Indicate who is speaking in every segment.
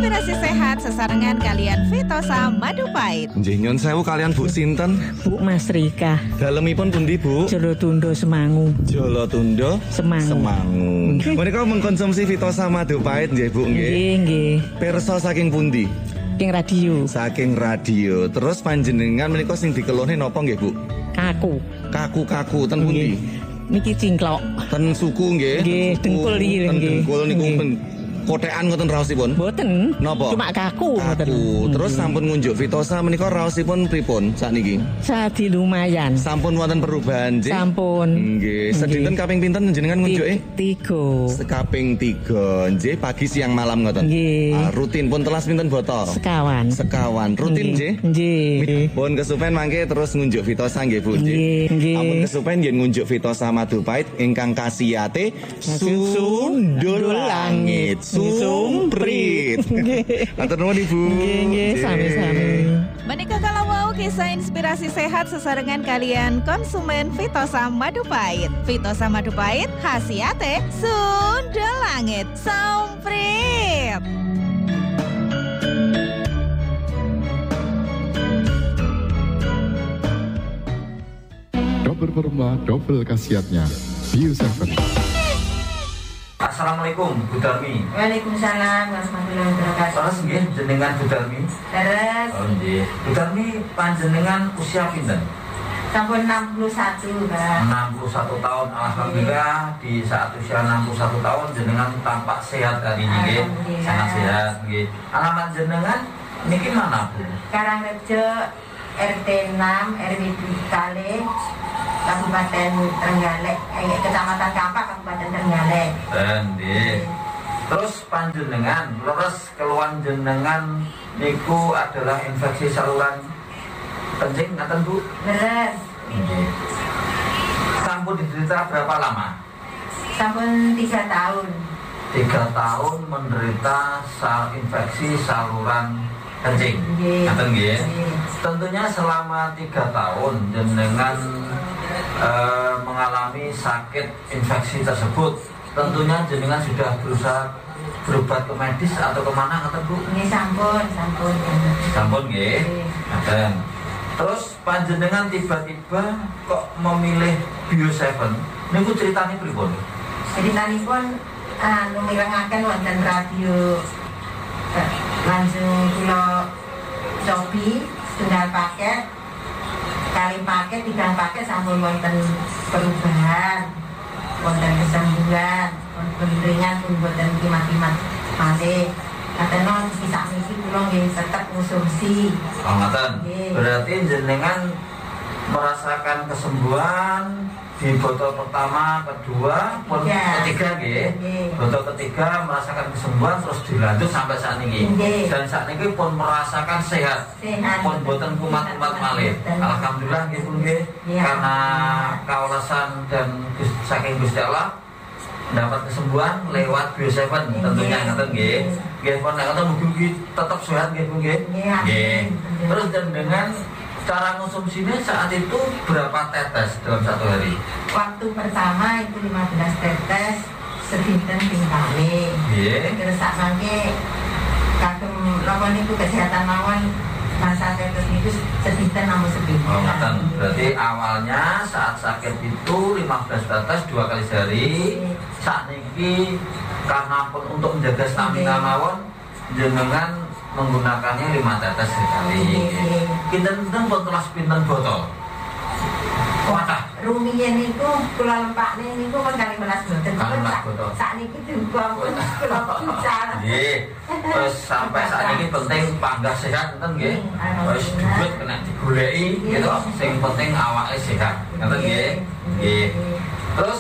Speaker 1: Inspirasi sehat sesarengan kalian Vitosa Madu Pahit.
Speaker 2: Nggih nyun sewu kalian Bu sinten?
Speaker 3: Bu Mas Rika.
Speaker 2: Dalemipun pundi Bu?
Speaker 3: Jolotundo Semangu.
Speaker 2: Jolotundo Semangu. Menika mengkonsumsi Vitosa Madu Pahit nggih Bu nggih?
Speaker 3: Nggih, nggih.
Speaker 2: Pirsa saking pundi?
Speaker 3: Saking radio.
Speaker 2: Saking radio. Terus panjenengan menika sing dikeluhne napa nggih Bu?
Speaker 3: Kaku.
Speaker 2: Kaku ten pundi?
Speaker 3: Niki cingklok.
Speaker 2: Ten suku nggih.
Speaker 3: Nggih, dengkul iki
Speaker 2: Ten
Speaker 3: nggih.
Speaker 2: dengkul niku kotekan ngoten raosipun?
Speaker 3: Mboten.
Speaker 2: Napa?
Speaker 3: Cuma kaku ngoten.
Speaker 2: Terus sampun ngunjuk Vitosa menika raosipun pripun sakniki?
Speaker 3: Sadi lumayan.
Speaker 2: Sampun wonten perubahan nggih?
Speaker 3: Sampun.
Speaker 2: Nggih. Sedinten kaping pinten jenengan ngunjuke?
Speaker 3: 3.
Speaker 2: Kaping 3 nggih, pagi siang malam ngoten.
Speaker 3: Nggih.
Speaker 2: Rutin pun telas pinten botol? Sekawan. Rutin nggih?
Speaker 3: Nggih.
Speaker 2: Pun kesupen mangke terus ngunjuk Vitosa nggih Bu nggih.
Speaker 3: Nggih.
Speaker 2: Ampun kesupen yen ngunjuk Vitosa Madu Pahit ingkang kasiyate sundul langit. Sumprit. Matur nuwun Ibu.
Speaker 3: Nggih, sami-sami.
Speaker 1: Menika kalau mau kisah inspirasi sehat sesarengan kalian konsumen Vitosa Madu Pahit. Vitosa Madu Pahit khasiate sundel langit. Sumprit.
Speaker 4: Double formula, double khasiatnya. Bio 7.
Speaker 5: Assalamualaikum Bu Darmi.
Speaker 6: Waalaikumsalam warahmatullahi wabarakatuh.
Speaker 5: Terus nggih jenengan Bu Darmi.
Speaker 6: Terus
Speaker 5: Oh nggih. Bu Darmi panjenengan usia pinten?
Speaker 6: sampun 61, Pak.
Speaker 5: 61 tahun. Alhamdulillah di saat usia 61 tahun jenengan tampak sehat hari ini nggih.
Speaker 6: Alhamdulillah.
Speaker 5: Sangat sehat nggih. Alamat jenengan niki mana Bu?
Speaker 6: Karangrejo RT 6 RW Kale Kabupaten Trenggalek, Kecamatan Kampak, Kabupaten Trenggalek.
Speaker 5: Nggih. Terus panjenengan leres keluhan jenengan niku adalah infeksi saluran kencing ngaten Bu?
Speaker 6: Leres.
Speaker 5: Nggih. Sampun diderita berapa lama?
Speaker 6: Sampun 3 tahun.
Speaker 5: 3 tahun menderita infeksi saluran kencing.
Speaker 6: Nggih.
Speaker 5: Ngaten nggih.
Speaker 6: Nggih.
Speaker 5: Tentunya selama 3 tahun jenengan mengalami sakit infeksi tersebut. Tentunya jenengan sudah berusaha berobat ke medis atau kemana ngaten Bu?
Speaker 6: Ini sampun.
Speaker 5: Sampun nggih.
Speaker 6: Nggih.
Speaker 5: Ngaten. Terus panjenengan tiba-tiba kok memilih Bio 7? Niku ceritanya pripun?
Speaker 6: Jadi tadi pun mirengaken wonten radio langsung kula cobi setunggal paket, kali paket, 3 paket sampun wonten perubahan, wonten kesembuhan, wonten ringan pun wonten kimat-kimat malih. Katanya bisa misi kula nggih tetep konsumsi.
Speaker 5: Oh ngaten.
Speaker 6: Nggih.
Speaker 5: Berarti jenengan merasakan kesembuhan di botol pertama, kedua, pun
Speaker 6: Iya.
Speaker 5: ketiga nggih.
Speaker 6: Nggih.
Speaker 5: Botol ketiga merasakan kesembuhan terus dilanjut sampai saat ini.
Speaker 6: Nggih.
Speaker 5: Dan saat ini pun merasakan sehat.
Speaker 6: Sehat.
Speaker 5: Pun boten kumat-kumat malih. Alhamdulillah nggih pun nggih.
Speaker 6: Iya.
Speaker 5: Karena kaulasan dan saking Gusti Allah dapat kesembuhan lewat Bio 7 tentunya ngaten nggih. Nggih pun nek ngoten mugi tetap sehat nggih pun nggih.
Speaker 6: Iya.
Speaker 5: Nggih. Terus dan dengan cara konsumsinya saat itu berapa tetes dalam satu hari?
Speaker 6: Waktu pertama itu 15 tetes sedinten ping kali.
Speaker 5: Nggih.
Speaker 6: Terus sak mangke kagem napa niku kesehatan mawon masa tetes niku sedinten namung sepinten.
Speaker 5: Oh, ngaten. Berarti awalnya saat sakit itu 15 tetes 2 kali sehari. Saat ini karena pun untuk menjaga stamina mawon jenengan menggunakannya 5 tetes sekali. Pinten-pinten pun telas pinten botol. Wadah.
Speaker 6: Rumiyin niku kula lempakne niku pun kali 12 boten.
Speaker 5: 12 botol.
Speaker 6: Sak niki juga pun kula bicara.
Speaker 5: Nggih. Terus sampai saat ini penting panggah sehat enten nggih. Wis duit kena digoleki gitu. Sing penting awake sehat. Ngoten nggih. Nggih. Terus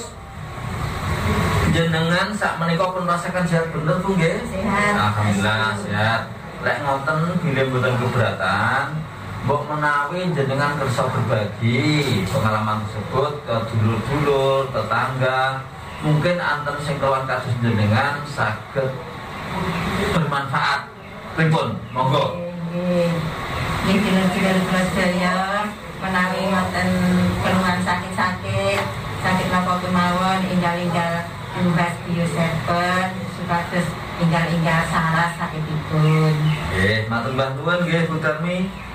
Speaker 5: jenengan sak menika pun merasakan sehat bener Bu nggih?
Speaker 6: Sehat.
Speaker 5: Alhamdulillah sehat. Lek ngoten bilih mboten keberatan, mbok menawi jenengan kersa berbagi pengalaman tersebut ke dulur-dulur, tetangga, mungkin anten sing kawan kados jenengan saged bermanfaat. Pripun? Monggo.
Speaker 6: Nggih. Nggih dulur-dulur kula sedaya menawi wonten keluhan sakit napa kemawon enggal-enggal Bio 7 supados Ingkang salah sakitipun.
Speaker 5: Nggih, matur mbah nuwun nggih Bu Darmi.